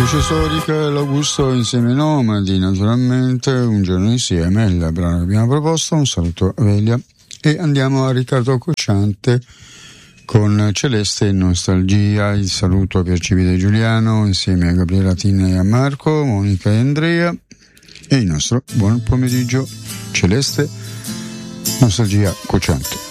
Luce storica, l'Augusto insieme ai Nomadi, naturalmente, un giorno insieme, il brano che abbiamo proposto. Un saluto a Velia e andiamo a Riccardo Cocciante con Celeste e Nostalgia. Il saluto a Piercivide Giuliano insieme a Gabriela Tina e a Marco, Monica e Andrea, e il nostro buon pomeriggio. Celeste, Nostalgia, Cocciante.